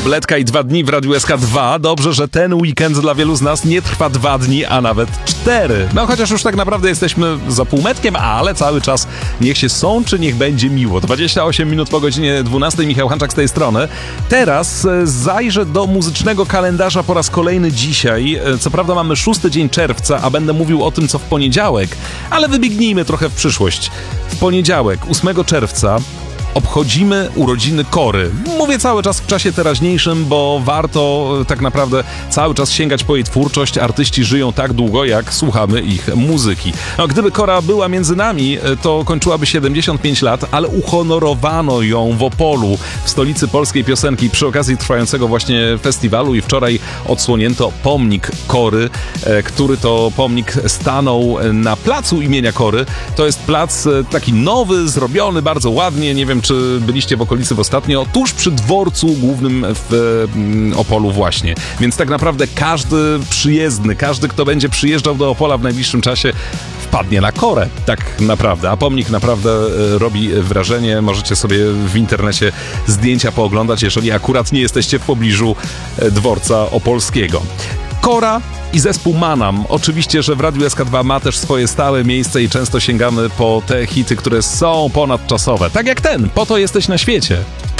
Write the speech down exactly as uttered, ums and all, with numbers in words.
Bledka i dwa dni w Radiu S K dwa. Dobrze, że ten weekend dla wielu z nas nie trwa dwa dni, a nawet cztery. No chociaż już tak naprawdę jesteśmy za półmetkiem, ale cały czas niech się sączy, niech będzie miło. dwadzieścia osiem minut po godzinie dwunastej. Michał Hanczak z tej strony. Teraz zajrzę do muzycznego kalendarza po raz kolejny dzisiaj. Co prawda mamy szósty dzień czerwca, a będę mówił o tym, co w poniedziałek, ale wybiegnijmy trochę w przyszłość. W poniedziałek, ósmego czerwca, obchodzimy urodziny Kory. Mówię cały czas w czasie teraźniejszym, bo warto tak naprawdę cały czas sięgać po jej twórczość. Artyści żyją tak długo, jak słuchamy ich muzyki. No, gdyby Kora była między nami, to kończyłaby siedemdziesiąt pięć lat, ale uhonorowano ją w Opolu, w stolicy polskiej piosenki, przy okazji trwającego właśnie festiwalu i wczoraj odsłonięto pomnik Kory, który to pomnik stanął na placu imienia Kory. To jest plac taki nowy, zrobiony bardzo ładnie, nie wiem, czy byliście w okolicy w ostatnio, tuż przy dworcu głównym w Opolu właśnie. Więc tak naprawdę każdy przyjezdny, każdy, kto będzie przyjeżdżał do Opola w najbliższym czasie, wpadnie na Korę, tak naprawdę. A pomnik naprawdę robi wrażenie. Możecie sobie w internecie zdjęcia pooglądać, jeżeli akurat nie jesteście w pobliżu dworca opolskiego. Kora i zespół Manam. Oczywiście, że w Radiu S K dwa ma też swoje stałe miejsce i często sięgamy po te hity, które są ponadczasowe. Tak jak ten, Po to jesteś na świecie.